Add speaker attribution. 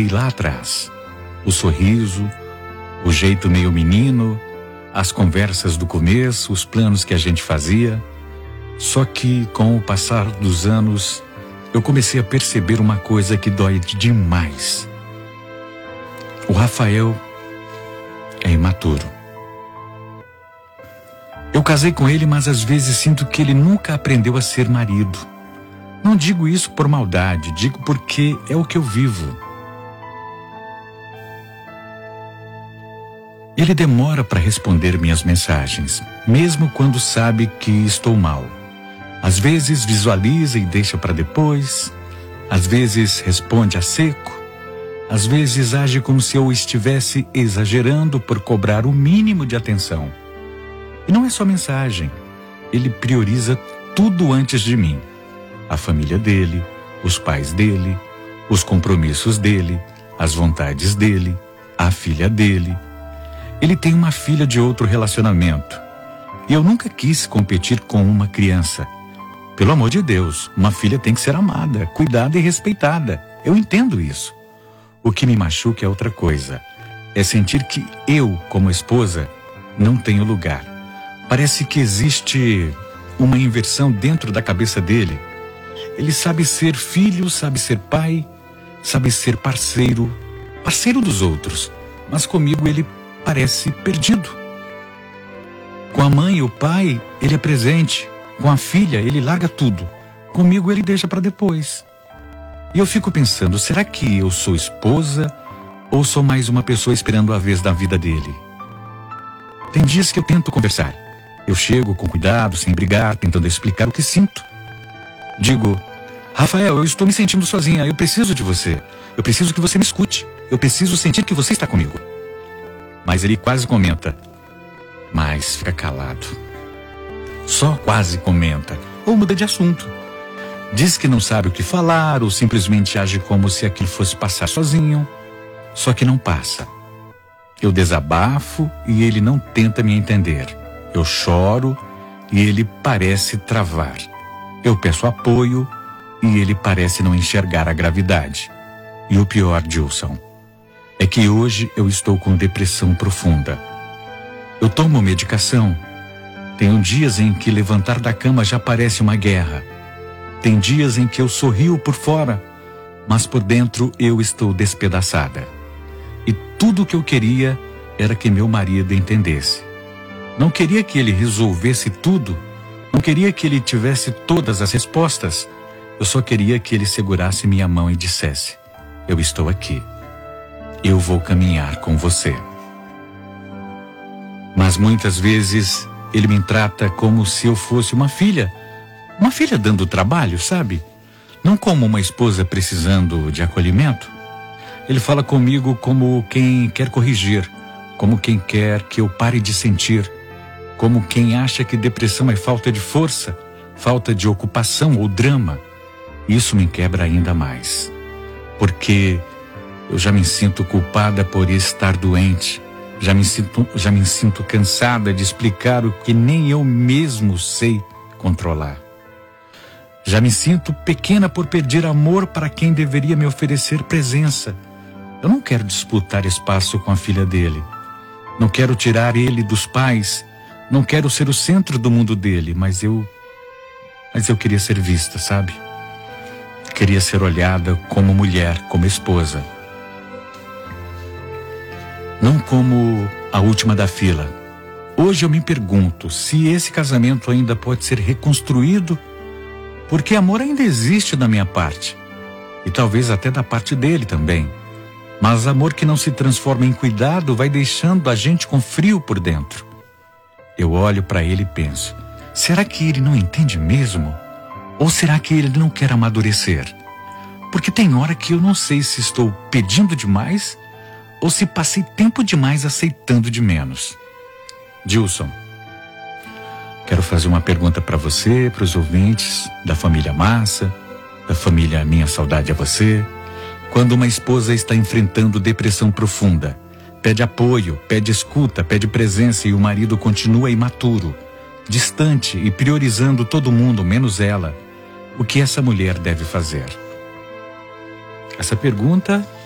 Speaker 1: lembrei lá atrás. O sorriso, o jeito meio menino, as conversas do começo, os planos que a gente fazia. Só que com o passar dos anos, eu comecei a perceber uma coisa que dói demais. O Rafael é imaturo. Eu casei com ele, mas às vezes sinto que ele nunca aprendeu a ser marido. Não digo isso por maldade, digo porque é o que eu vivo. Ele demora para responder minhas mensagens, mesmo quando sabe que estou mal. Às vezes visualiza e deixa para depois, às vezes responde a seco, às vezes age como se eu estivesse exagerando por cobrar o mínimo de atenção. E não é só mensagem, ele prioriza tudo antes de mim. A família dele, os pais dele, os compromissos dele, as vontades dele, a filha dele. Ele tem uma filha de outro relacionamento. E eu nunca quis competir com uma criança. Pelo amor de Deus, uma filha tem que ser amada, cuidada e respeitada. Eu entendo isso. O que me machuca é outra coisa. É sentir que eu, como esposa, não tenho lugar. Parece que existe uma inversão dentro da cabeça dele. Ele sabe ser filho, sabe ser pai, sabe ser parceiro dos outros. Mas comigo ele parece perdido. Com a mãe e o pai, ele é presente. Com a filha, ele larga tudo. Comigo ele deixa para depois. E eu fico pensando, será que eu sou esposa ou sou mais uma pessoa esperando a vez da vida dele? Tem dias que eu tento conversar. Eu chego com cuidado, sem brigar, tentando explicar o que sinto. Digo, Rafael, eu estou me sentindo sozinha, eu preciso de você. Eu preciso que você me escute. Eu preciso sentir que você está comigo. Mas ele quase comenta, mas fica calado. Só quase comenta, ou muda de assunto. Diz que não sabe o que falar, ou simplesmente age como se aquilo fosse passar sozinho. Só que não passa. Eu desabafo e ele não tenta me entender. Eu choro e ele parece travar. Eu peço apoio e ele parece não enxergar a gravidade. E o pior, Dilson, é que hoje eu estou com depressão profunda. Eu tomo medicação. Tenho dias em que levantar da cama já parece uma guerra. Tem dias em que eu sorrio por fora, mas por dentro eu estou despedaçada. E tudo o que eu queria era que meu marido entendesse. Não queria que ele resolvesse tudo. Não queria que ele tivesse todas as respostas. Eu só queria que ele segurasse minha mão e dissesse, eu estou aqui. Eu vou caminhar com você. Mas muitas vezes ele me trata como se eu fosse uma filha. Uma filha dando trabalho, sabe? Não como uma esposa precisando de acolhimento. Ele fala comigo como quem quer corrigir, como quem quer que eu pare de sentir, como quem acha que depressão é falta de força, falta de ocupação ou drama. Isso me quebra ainda mais, porque eu já me sinto culpada por estar doente, já me sinto cansada de explicar o que nem eu mesmo sei controlar. Já me sinto pequena por pedir amor para quem deveria me oferecer presença. Eu não quero disputar espaço com a filha dele. Não quero tirar ele dos pais. Não quero ser o centro do mundo dele, mas eu queria ser vista, sabe? Queria ser olhada como mulher, como esposa. Não como a última da fila. Hoje eu me pergunto se esse casamento ainda pode ser reconstruído, porque amor ainda existe da minha parte, e talvez até da parte dele também. Mas amor que não se transforma em cuidado vai deixando a gente com frio por dentro. Eu olho para ele e penso, será que ele não entende mesmo? Ou será que ele não quer amadurecer? Porque tem hora que eu não sei se estou pedindo demais ou se passei tempo demais aceitando de menos. Dilson, quero fazer uma pergunta para você, para os ouvintes da família Massa, da família Minha Saudade a Você. Quando uma esposa está enfrentando depressão profunda, pede apoio, pede escuta, pede presença e o marido continua imaturo, distante e priorizando todo mundo, menos ela, o que essa mulher deve fazer? Essa pergunta